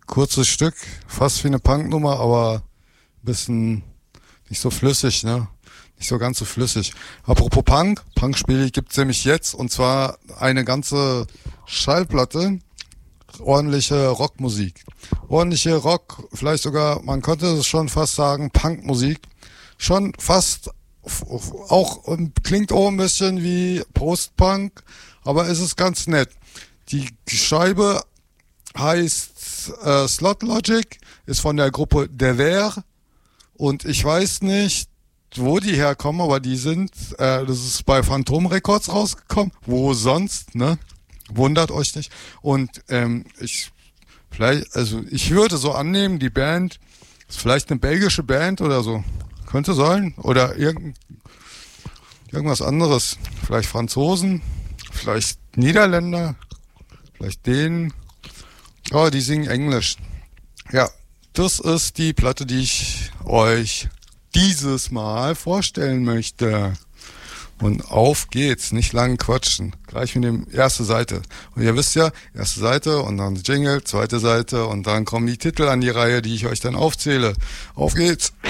kurzes Stück, fast wie eine Punknummer, aber ein bisschen nicht so flüssig, ne? Nicht so ganz so flüssig. Apropos Punk spiele gibt's nämlich jetzt, und zwar eine ganze Schallplatte, ordentliche Rockmusik. Ordentliche Rock, vielleicht sogar, man könnte es schon fast sagen, Punkmusik. Schon fast, auch klingt auch ein bisschen wie Post-Punk, aber es ist ganz nett. Die Scheibe heißt Slot Logic, ist von der Gruppe Der Ver, und ich weiß nicht, wo die herkommen, aber die sind, das ist bei Phantom Records rausgekommen, wo sonst, ne? Wundert euch nicht. Und ich würde so annehmen, die Band ist vielleicht eine belgische Band oder so. Könnte sein. Oder irgendwas anderes. Vielleicht Franzosen, vielleicht Niederländer, vielleicht Dänen. Oh, die singen Englisch. Ja, das ist die Platte, die ich euch dieses Mal vorstellen möchte. Und auf geht's, nicht lang quatschen. Gleich mit dem erste Seite. Und ihr wisst ja, erste Seite und dann Jingle, zweite Seite und dann kommen die Titel an die Reihe, die ich euch dann aufzähle. Auf geht's!